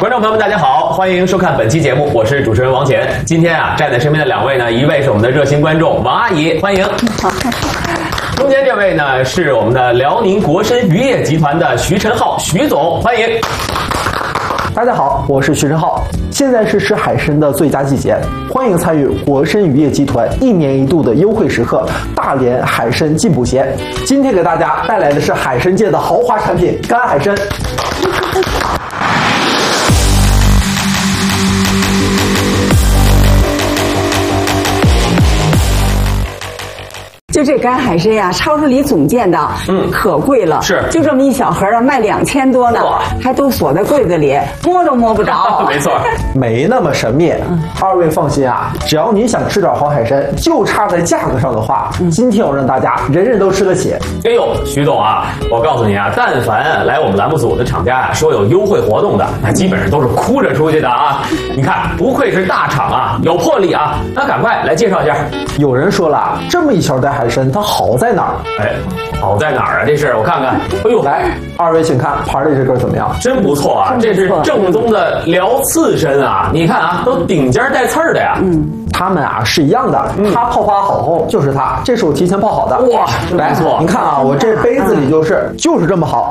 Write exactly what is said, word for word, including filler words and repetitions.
观众朋友们，大家好，欢迎收看本期节目，我是主持人王乾。今天啊，站在身边的两位呢，一位是我们的热心观众王阿姨，欢迎。中间这位呢，是我们的辽宁国参渔业集团的徐晨浩徐总，欢迎。 大家好，我是徐晨浩。现在是吃海参的最佳季节，欢迎参与国参渔业集团一年一度的优惠时刻——大连海参进补节。今天给大家带来的是海参界的豪华产品——干海参。 就这干海参呀，超市里总见到，嗯，可贵了， 是， 就这么一小盒啊，卖两千多呢，还都锁在柜子里，摸都摸不着。 没错， 没那么神秘。嗯、二位放心啊，只要你想吃点好海参，就差在价格上的话，嗯、今天我让大家人人都吃得起。 哎呦，徐总啊，我告诉你啊，但凡来我们栏目组的厂家啊，说有优惠活动的，那基本上都是哭着出去的啊。你看，不愧是大厂啊，有魄力啊。那赶快来介绍一下。 有人说了，这么一小袋海参，它好在哪儿？ 哎，好在哪儿啊？这是我看看。哎呦， 来，二位请看盘里这根怎么样？ 真不错啊，这是正宗的辽刺参啊！你看啊，都顶尖带刺儿的呀。 嗯，它们啊是一样的，嗯、它泡发好后就是它，这是我提前泡好的。 哇， 来， 不错。 你看啊，我这杯子里就是就是这么好。